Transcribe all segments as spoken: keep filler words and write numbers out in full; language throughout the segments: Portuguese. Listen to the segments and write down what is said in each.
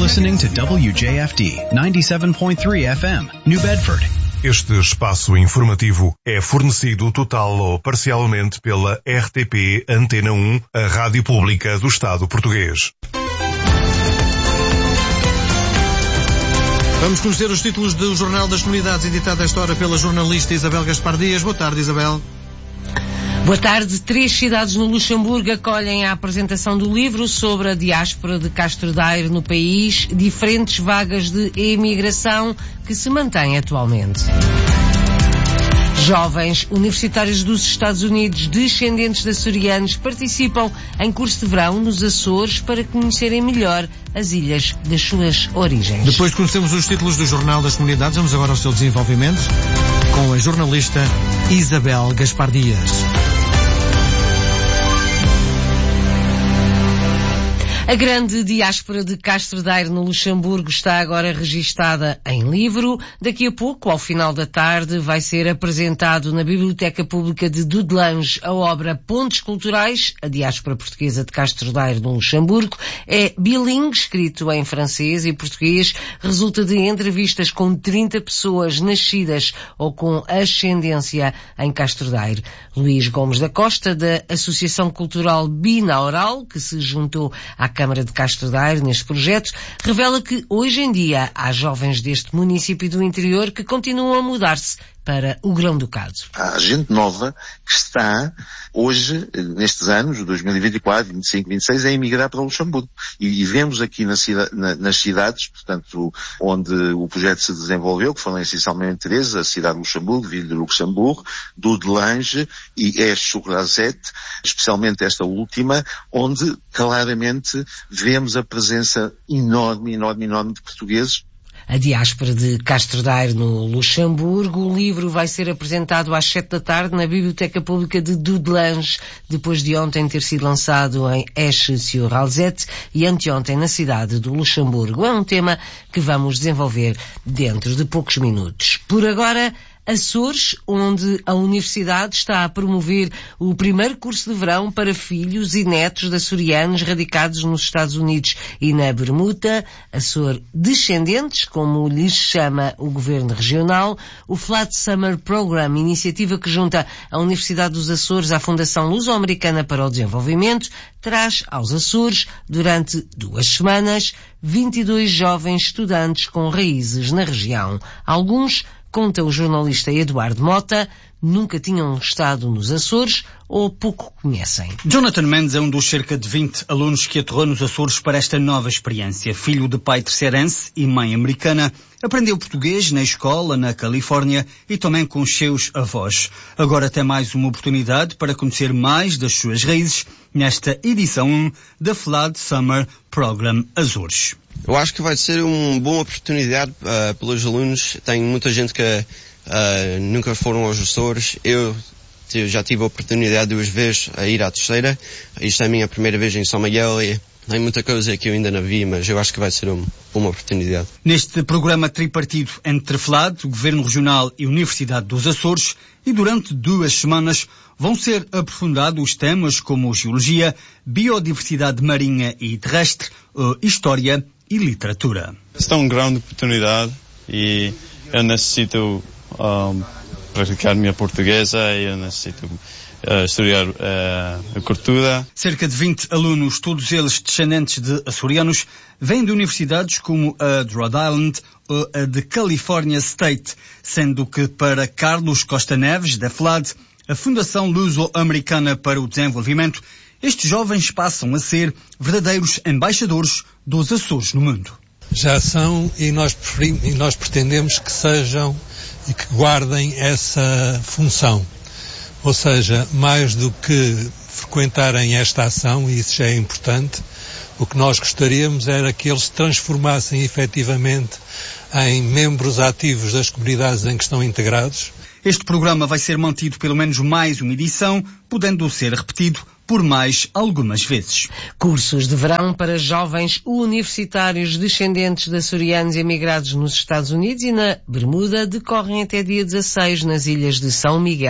listening to W J F D ninety-seven point three F M, New Bedford. Este espaço informativo é fornecido total ou parcialmente pela R T P Antena um, a rádio pública do Estado português. Vamos conhecer os títulos do Jornal das Comunidades, editado esta hora pela jornalista Isabel Gaspar Dias. Boa tarde, Isabel. Boa tarde. Três cidades no Luxemburgo acolhem a apresentação do livro sobre a diáspora de Castro Daire no país, diferentes vagas de emigração que se mantêm atualmente. Jovens universitários dos Estados Unidos descendentes de açorianos participam em curso de verão nos Açores para conhecerem melhor as ilhas das suas origens. Depois de conhecermos os títulos do Jornal das Comunidades, vamos agora ao seu desenvolvimento com a jornalista Isabel Gaspar Dias. A grande diáspora de Castro Daire no Luxemburgo está agora registada em livro. Daqui a pouco, ao final da tarde, vai ser apresentado na Biblioteca Pública de Dudelange a obra Pontes Culturais, a diáspora portuguesa de Castro Daire no Luxemburgo. É bilingue, escrito em francês e português, resulta de entrevistas com trinta pessoas nascidas ou com ascendência em Castro Daire. Luís Gomes da Costa, da Associação Cultural Binaural, que se juntou à Câmara de Castro Daire neste projeto, revela que hoje em dia há jovens deste município do interior que continuam a mudar-se para o Grão-Ducado. Há gente nova que está hoje, nestes anos, dois mil e vinte e quatro, vinte e cinco, vinte e seis, a emigrar para o Luxemburgo. E, e vemos aqui na cida, na, nas cidades, portanto, onde o projeto se desenvolveu, que foram essencialmente três, a cidade de Luxemburgo, Ville de Luxemburgo, Dudelange e Esch-sur-Alzette, especialmente esta última, onde claramente vemos a presença enorme, enorme, enorme de portugueses. A diáspora de Castro Daire no Luxemburgo. O livro vai ser apresentado às sete da tarde na Biblioteca Pública de Dudelange, depois de ontem ter sido lançado em Esch-sur-Alzette e anteontem na cidade do Luxemburgo. É um tema que vamos desenvolver dentro de poucos minutos. Por agora, Açores, onde a Universidade está a promover o primeiro curso de verão para filhos e netos de açorianos radicados nos Estados Unidos e na Bermuda, Açor Descendentes, como lhes chama o Governo Regional. O Flat Summer Program, iniciativa que junta a Universidade dos Açores à Fundação Luso-Americana para o Desenvolvimento, traz aos Açores, durante duas semanas, vinte e dois jovens estudantes com raízes na região. Alguns, conta o jornalista Eduardo Mota, nunca tinham estado nos Açores ou pouco conhecem. Jonathan Mendes é um dos cerca de vinte alunos que aterrou nos Açores para esta nova experiência. Filho de pai terceirense e mãe americana, aprendeu português na escola na Califórnia e também com os seus avós. Agora tem mais uma oportunidade para conhecer mais das suas raízes nesta edição um da Flat Summer Program Açores. Eu acho que vai ser uma boa oportunidade uh, pelos alunos. Tem muita gente que uh, nunca foram aos Açores. Eu já tive a oportunidade duas vezes a ir à terceira. Isto é a minha primeira vez em São Miguel e tem muita coisa que eu ainda não vi, mas eu acho que vai ser uma boa oportunidade. Neste programa tripartido entre FLAD, o Governo Regional e a Universidade dos Açores, e durante duas semanas vão ser aprofundados os temas como geologia, biodiversidade marinha e terrestre, história e literatura. Esta é uma grande oportunidade e eu necessito um, praticar minha portuguesa e eu necessito uh, estudar uh, a cultura. Cerca de vinte alunos, todos eles descendentes de açorianos, vêm de universidades como a de Rhode Island ou a de California State, sendo que para Carlos Costa Neves, da FLAD, a Fundação Luso-Americana para o Desenvolvimento, estes jovens passam a ser verdadeiros embaixadores dos Açores no mundo. Já são e nós, preferimos, e nós pretendemos que sejam e que guardem essa função. Ou seja, mais do que frequentarem esta ação, e isso já é importante, o que nós gostaríamos era que eles se transformassem efetivamente em membros ativos das comunidades em que estão integrados. Este programa vai ser mantido pelo menos mais uma edição, podendo ser repetido por mais algumas vezes. Cursos de verão para jovens universitários descendentes de açorianos emigrados nos Estados Unidos e na Bermuda decorrem até dia dezasseis nas ilhas de São Miguel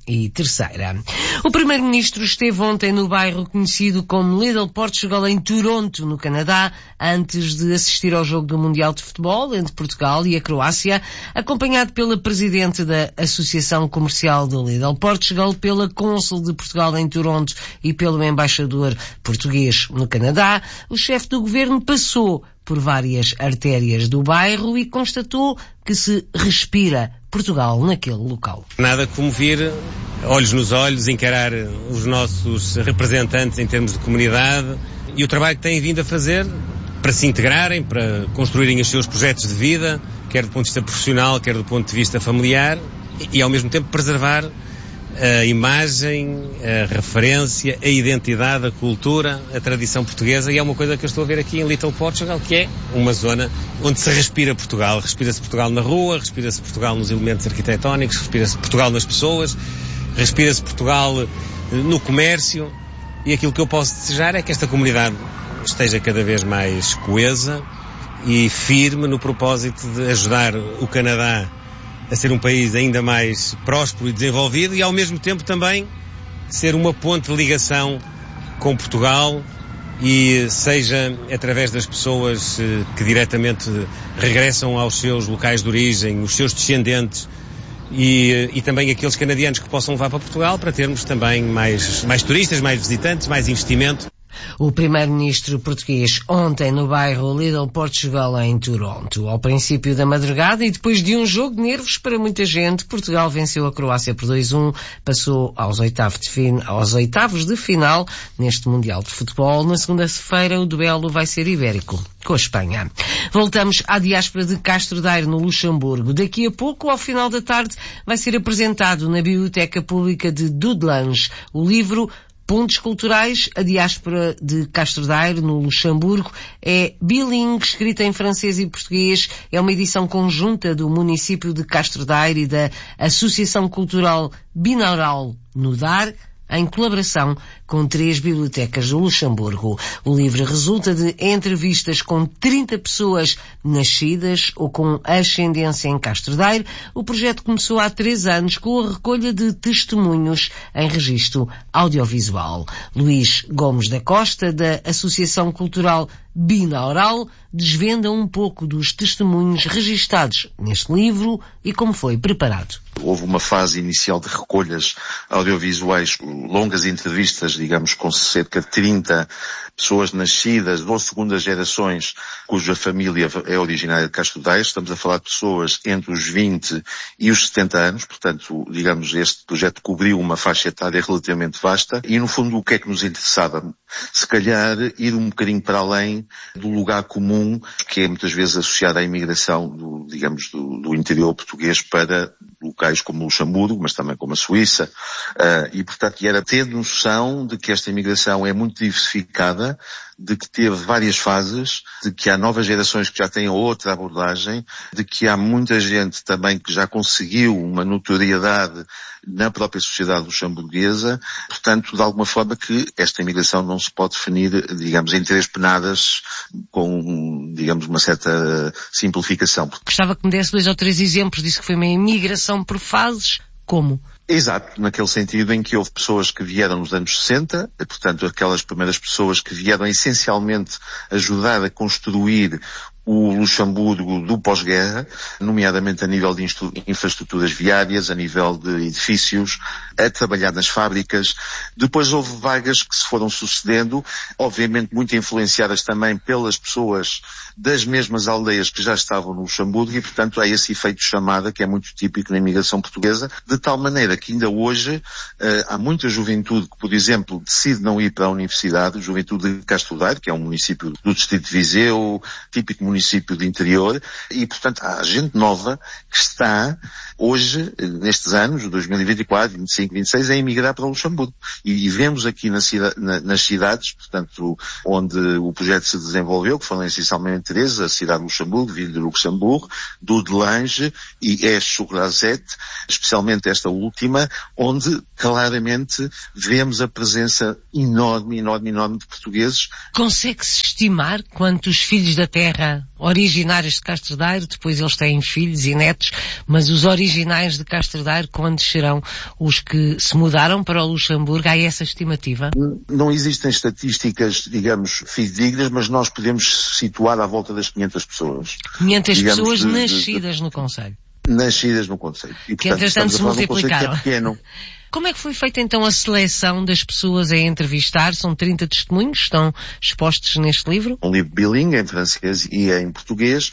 e terceira. O primeiro-ministro esteve ontem no bairro conhecido como Little Portugal em Toronto, no Canadá, antes de assistir ao jogo do Mundial de Futebol entre Portugal e a Croácia, acompanhado pela presidente da Associação Comercial do Little Portugal, pela cônsul de Portugal em Toronto e pelo embaixador português no Canadá. O chefe do governo passou por várias artérias do bairro e constatou que se respira Portugal naquele local. Nada como vir olhos nos olhos, encarar os nossos representantes em termos de comunidade e o trabalho que têm vindo a fazer para se integrarem, para construírem os seus projetos de vida, quer do ponto de vista profissional, quer do ponto de vista familiar, e ao mesmo tempo preservar a imagem, a referência, a identidade, a cultura, a tradição portuguesa, e é uma coisa que eu estou a ver aqui em Little Portugal, que é uma zona onde se respira Portugal. Respira-se Portugal na rua, respira-se Portugal nos elementos arquitetónicos, respira-se Portugal nas pessoas, respira-se Portugal no comércio, e aquilo que eu posso desejar é que esta comunidade esteja cada vez mais coesa e firme no propósito de ajudar o Canadá a ser um país ainda mais próspero e desenvolvido e ao mesmo tempo também ser uma ponte de ligação com Portugal, e seja através das pessoas que diretamente regressam aos seus locais de origem, os seus descendentes e, e também aqueles canadianos que possam levar para Portugal, para termos também mais, mais turistas, mais visitantes, mais investimento. O primeiro-ministro português ontem no bairro Little Portugal em Toronto. Ao princípio da madrugada e depois de um jogo de nervos para muita gente, Portugal venceu a Croácia por dois a um, passou aos oitavos de, fin... aos oitavos de final neste Mundial de Futebol. Na segunda-feira o duelo vai ser ibérico com a Espanha. Voltamos à diáspora de Castro Daire, no Luxemburgo. Daqui a pouco, ao final da tarde, vai ser apresentado na Biblioteca Pública de Dudelange o livro Pontos Culturais, a diáspora de Castro Daire, no Luxemburgo. É bilingue, escrita em francês e português. É uma edição conjunta do município de Castro Daire e da Associação Cultural Binaural Nudar, em colaboração com três bibliotecas do Luxemburgo. O livro resulta de entrevistas com trinta pessoas nascidas ou com ascendência em Castro Daire. O projeto começou há três anos com a recolha de testemunhos em registro audiovisual. Luís Gomes da Costa, da Associação Cultural Binaural, desvenda um pouco dos testemunhos registados neste livro e como foi preparado. Houve uma fase inicial de recolhas audiovisuais, longas entrevistas, digamos, com cerca de trinta pessoas nascidas ou segundas gerações cuja família é originária de Castro Daire. Estamos a falar de pessoas entre os vinte e os setenta anos, portanto, digamos, este projeto cobriu uma faixa etária relativamente vasta e, no fundo, o que é que nos interessava? Se calhar, ir um bocadinho para além do lugar comum que é muitas vezes associado à imigração do, digamos, do, do interior português para locais como o Luxemburgo, mas também como a Suíça, uh, e portanto era ter noção de que esta imigração é muito diversificada, de que teve várias fases, de que há novas gerações que já têm outra abordagem, de que há muita gente também que já conseguiu uma notoriedade na própria sociedade luxemburguesa, portanto, de alguma forma que esta imigração não se pode definir, digamos, em três penadas com, digamos, uma certa simplificação. Gostava que me desse dois ou três exemplos disso que foi uma imigração por fases. Como? Exato, naquele sentido em que houve pessoas que vieram nos anos sessenta, portanto aquelas primeiras pessoas que vieram essencialmente ajudar a construir o Luxemburgo do pós-guerra, nomeadamente a nível de infraestruturas viárias, a nível de edifícios, a trabalhar nas fábricas. Depois houve vagas que se foram sucedendo, obviamente muito influenciadas também pelas pessoas das mesmas aldeias que já estavam no Luxemburgo e, portanto, há esse efeito de chamada que é muito típico na imigração portuguesa, de tal maneira que ainda hoje uh, há muita juventude que, por exemplo, decide não ir para a universidade, juventude de Castro Daire, que é um município do distrito de Viseu, típico município de interior, e, portanto, há gente nova que está hoje, nestes anos, dois mil e vinte e quatro, vinte e cinco, vinte e seis, a emigrar para o Luxemburgo. E, e vemos aqui na cida, na, nas cidades, portanto, onde o projeto se desenvolveu, que foram essencialmente três, a cidade de Luxemburgo, Ville de Luxemburgo, Dudelange e Esch-sur-Alzette, especialmente esta última, onde claramente vemos a presença enorme, enorme, enorme de portugueses. Consegue-se estimar quantos filhos da terra originários de Castro Daire, depois eles têm filhos e netos, mas os originais de Castro Daire, quantos serão os que se mudaram para o Luxemburgo? Há essa estimativa? Não existem estatísticas, digamos, fidedignas, mas nós podemos situar à volta das quinhentas pessoas. quinhentas digamos, pessoas de, nascidas de, de, no concelho. Nascidas no concelho. E, que portanto, entretanto se multiplicaram. Que é pequeno. Como é que foi feita então a seleção das pessoas a entrevistar? São trinta testemunhos que estão expostos neste livro? Um livro bilingue, em francês e em português,